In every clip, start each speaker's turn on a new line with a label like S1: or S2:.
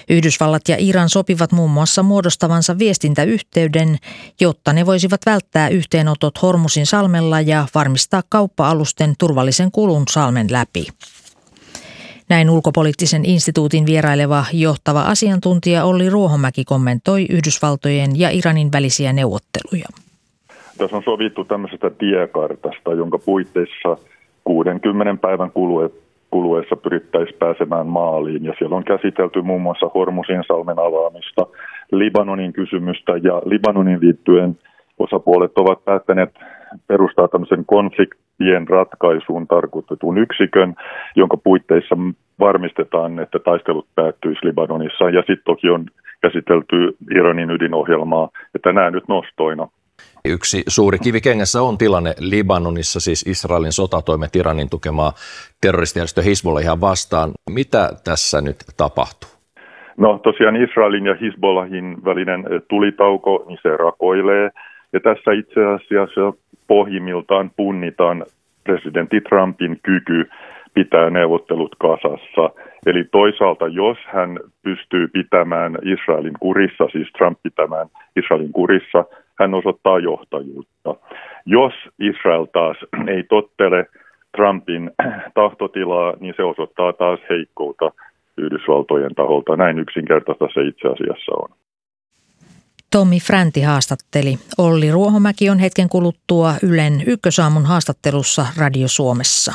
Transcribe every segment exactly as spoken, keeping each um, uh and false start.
S1: Yhdysvallat ja Iran sopivat muun muassa muodostavansa viestintäyhteyden, jotta ne voisivat välttää yhteenotot Hormusin salmella ja varmistaa kauppa-alusten turvallisen kulun salmen läpi. Näin ulkopoliittisen instituutin vieraileva johtava asiantuntija Olli Ruohomäki kommentoi Yhdysvaltojen ja Iranin välisiä neuvotteluja.
S2: Tässä on sovittu tämmöisestä tiekartasta, jonka puitteissa kuudenkymmenen päivän kuluessa pyrittäisiin pääsemään maaliin. Ja siellä on käsitelty muun muassa Hormusin salmen avaamista, Libanonin kysymystä ja Libanonin liittyen osapuolet ovat päättäneet perustaa tämmöisen konfliktien ratkaisuun tarkoitetun yksikön, jonka puitteissa varmistetaan, että taistelut päättyisi Libanonissa. Ja sitten toki on käsitelty Iranin ydinohjelmaa, että nämä nyt nostoina.
S3: Yksi suuri kivi kengässä on tilanne Libanonissa, siis Israelin sotatoimet Iranin tukemaa terroristijärjestö Hizbollahia vastaan. Mitä tässä nyt tapahtuu?
S2: No tosiaan Israelin ja Hizbollahin välinen tulitauko, niin se rakoilee. Ja tässä itse asiassa pohjimmiltaan punnitaan presidentti Trumpin kyky pitää neuvottelut kasassa. Eli toisaalta, jos hän pystyy pitämään Israelin kurissa, siis Trump pitämään Israelin kurissa, hän osoittaa johtajuutta. Jos Israel taas ei tottele Trumpin tahtotilaa, niin se osoittaa taas heikkoutta Yhdysvaltojen taholta. Näin yksinkertaista se itse asiassa on.
S1: Tommi Fränti haastatteli. Olli Ruohomäki on hetken kuluttua Ylen Ykkösaamun haastattelussa Radio Suomessa.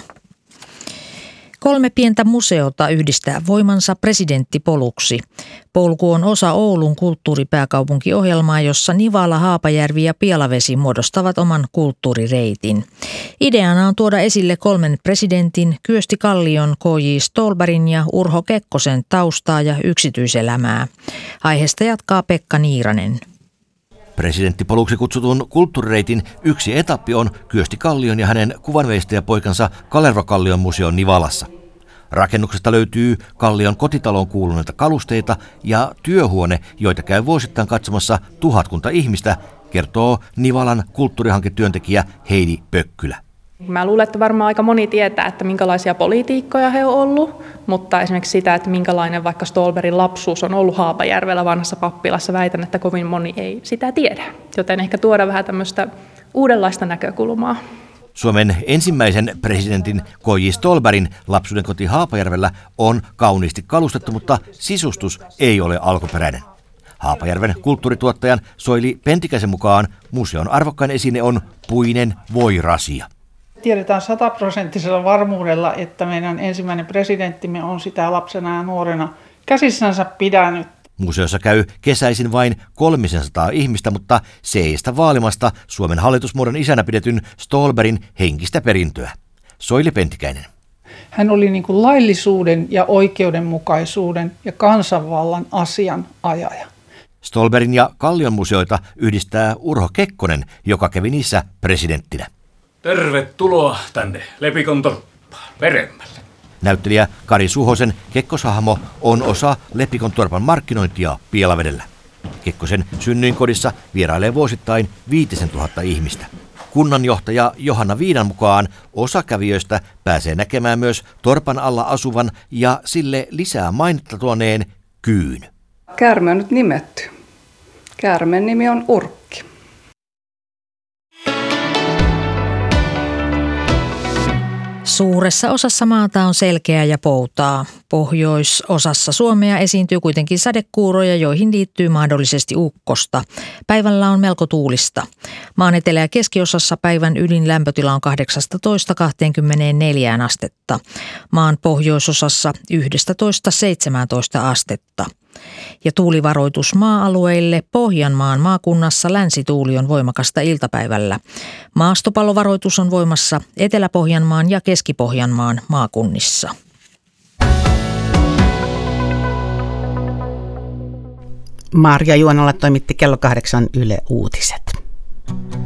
S1: Kolme pientä museota yhdistää voimansa presidenttipoluksi. Polku on osa Oulun kulttuuripääkaupunkiohjelmaa, jossa Nivala, Haapajärvi ja Pielavesi muodostavat oman kulttuurireitin. Ideana on tuoda esille kolmen presidentin, Kyösti Kallion, K J Ståhlbergin ja Urho Kekkosen taustaa ja yksityiselämää. Aiheesta jatkaa Pekka Niiranen.
S4: Presidenttipoluksi kutsutun kulttuurireitin yksi etappi on Kyösti Kallion ja hänen kuvanveistäjäpoikansa Kalerva Kallion museon Nivalassa. Rakennuksesta löytyy Kallion kotitaloon kuuluneita kalusteita ja työhuone, joita käy vuosittain katsomassa tuhatkunta ihmistä, kertoo Nivalan kulttuurihanketyöntekijä Heidi Pökkylä.
S5: Mä luulen, että varmaan aika moni tietää, että minkälaisia poliitikkoja he on ollut, mutta esimerkiksi sitä, että minkälainen vaikka Ståhlbergin lapsuus on ollut Haapajärvellä vanhassa pappilassa, väitän, että kovin moni ei sitä tiedä. Joten ehkä tuoda vähän tämmöistä uudenlaista näkökulmaa.
S4: Suomen ensimmäisen presidentin K J Ståhlbergin lapsuuden koti Haapajärvellä on kauniisti kalustettu, mutta sisustus ei ole alkuperäinen. Haapajärven kulttuurituottajan Soili Pentikäisen mukaan museon arvokkain esine on puinen voirasia.
S6: Tiedetään sataprosenttisella varmuudella, että meidän ensimmäinen presidenttimme on sitä lapsena ja nuorena käsissänsä pidänyt.
S4: Museossa käy kesäisin vain kolmisensataa ihmistä, mutta se ei estä vaalimasta Suomen hallitusmuodon isänä pidetyn Ståhlbergin henkistä perintöä. Soili Pentikäinen.
S6: Hän oli niin kuin laillisuuden ja oikeudenmukaisuuden ja kansanvallan asianajaja.
S4: Ståhlbergin ja Kallion museoita yhdistää Urho Kekkonen, joka kävi niissä presidenttinä.
S7: Tervetuloa tänne Lepikon torppaan, Veremmälle.
S4: Näyttelijä Kari Suhosen Kekkoshahmo on osa Lepikon torpan markkinointia Pielavedellä. Kekkosen synnyinkodissa vierailee vuosittain viitisen tuhatta ihmistä. Kunnanjohtaja Johanna Viidan mukaan osa kävijöistä pääsee näkemään myös torpan alla asuvan ja sille lisää mainetta tuoneen kyyn.
S8: Käärme on nyt nimetty. Käärmeen nimi on Urkki.
S1: Suuressa osassa maata on selkeää ja poutaa. Pohjoisosassa Suomea esiintyy kuitenkin sadekuuroja, joihin liittyy mahdollisesti ukkosta. Päivällä on melko tuulista. Maan etelä- ja keskiosassa päivän ylin lämpötila on kahdeksastatoista kaksikymmentäneljä astetta. Maan pohjoisosassa yksitoista seitsemäntoista astetta. Ja tuulivaroitus maa-alueille Pohjanmaan maakunnassa länsituuli on voimakasta iltapäivällä. Maastopallovaroitus on voimassa Etelä-Pohjanmaan ja Keski-Pohjanmaan maakunnissa.
S9: Marja Juonala toimitti kello kahdeksan Yle Uutiset.